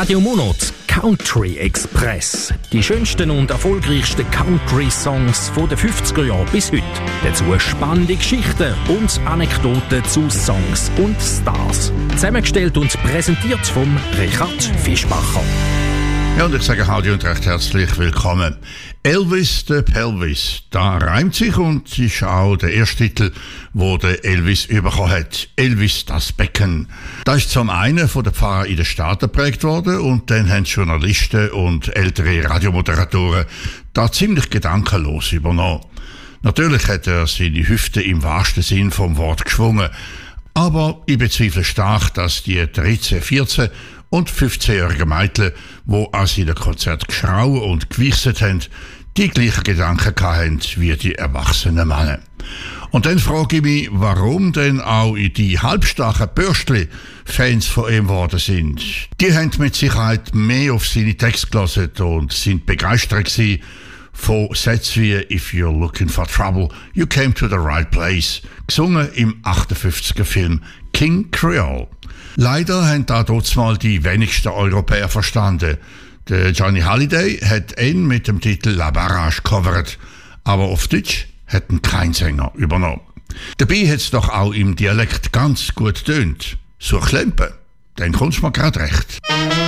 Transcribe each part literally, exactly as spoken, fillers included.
Radio Monat Country Express. Die schönsten und erfolgreichsten Country-Songs von den fünfziger Jahren bis heute. Dazu spannende Geschichten und Anekdoten zu Songs und Stars. Zusammengestellt und präsentiert vom Richard Fischbacher. Ja, und ich sage Howdy und recht herzlich willkommen. Elvis the Pelvis, da reimt sich und ist auch der erste Titel, wo der Elvis bekommen hat. Elvis das Becken. Das ist zum einen von der Pfarrer in den Staaten geprägt worden und dann haben Journalisten und ältere Radiomoderatoren da ziemlich gedankenlos übernommen. Natürlich hat er seine Hüfte im wahrsten Sinn vom Wort geschwungen, aber ich bezweifle stark, dass die dreizehn, vierzehn und fünfzehnjährigen Mädchen, die an seinem Konzert geschrauen und gewichset haben, die gleichen Gedanken hatten wie die erwachsenen Männer. Und dann frage ich mich, warum denn auch die halbstarken Bürstli Fans von ihm geworden sind. Die haben mit Sicherheit mehr auf seine Texte gelassen und sind begeistert gewesen von Sätzen wie «If you're looking for trouble, you came to the right place», gesungen im achtundfünfziger Film King Creole. Leider haben da dort mal die wenigsten Europäer verstanden. Der Johnny Hallyday hat ihn mit dem Titel «La Barrage» covert, aber auf Deutsch hat ihn kein Sänger übernommen. Dabei hat es doch auch im Dialekt ganz gut tönt. So Klempe, dann kommt's mir grad recht.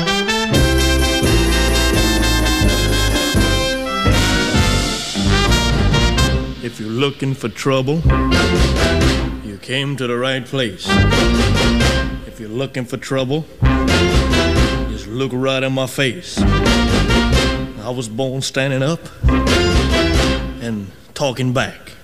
If you're looking for trouble, you came to the right place. If you're looking for trouble, just look right in my face. I was born standing up and talking back.